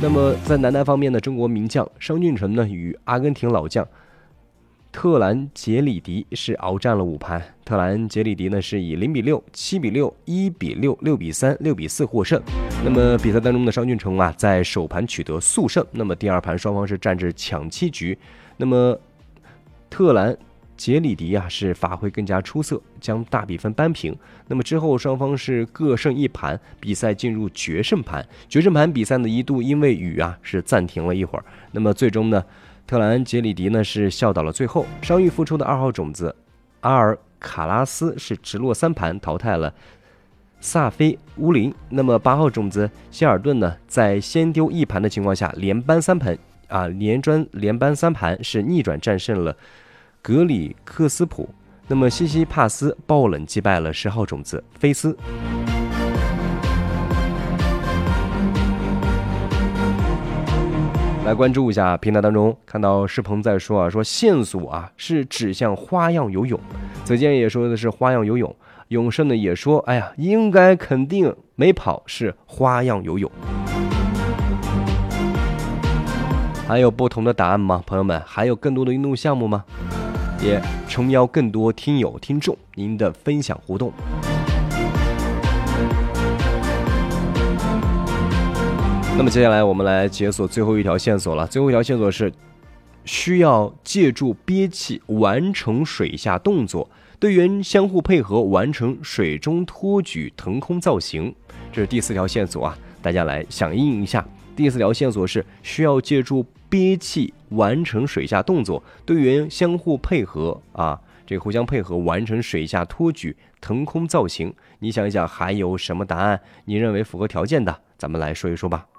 那么在男单方面呢，中国名将商俊成呢与阿根廷老将特兰杰里迪是鏖战了5盘。特兰杰里迪呢是以0-6、7-6、1-6、6-3、6-4获胜。那么比赛当中的商俊成啊，在首盘取得速胜。那么第2盘双方是战至抢七局。那么特兰杰里迪啊是发挥更加出色，将大比分扳平。那么之后双方是各胜1盘，比赛进入决胜盘。决胜盘比赛呢一度因为雨啊是暂停了一会儿。那么最终呢，特兰杰里迪呢是笑到了最后。伤愈复出的2号种子阿尔卡拉斯是直落3盘淘汰了萨菲乌林。那么8号种子希尔顿呢，在先丢1盘的情况下，连扳3盘是逆转战胜了格里克斯普。那么西西帕斯爆冷击败了10号种子菲斯。来关注一下平台当中，看到世鹏在说线索啊是指向花样游泳，泽健也说的是花样游泳，永胜呢也说应该肯定没跑是花样游泳。还有不同的答案吗？朋友们，还有更多的运动项目吗？也诚邀更多听友听众您的分享互动。那么接下来我们来解锁最后一条线索了。最后一条线索是需要借助憋气完成水下动作，队员相互配合完成水中托举腾空造型。这是第4条线索啊，大家来响应一下。第4条线索是需要借助憋气完成水下动作，队员相互配合互相配合完成水下托举腾空造型。你想一想还有什么答案你认为符合条件的，咱们来说一说吧。